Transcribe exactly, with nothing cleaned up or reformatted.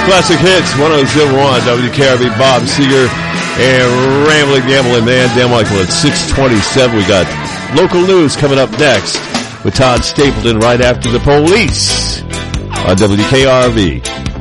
Classic Hits, one oh seven point one, W K R V, Bob Seger, and Rambling Gambling Man, Dan Michael at six twenty-seven. We got local news coming up next with Todd Stapleton right after the police on W K R V.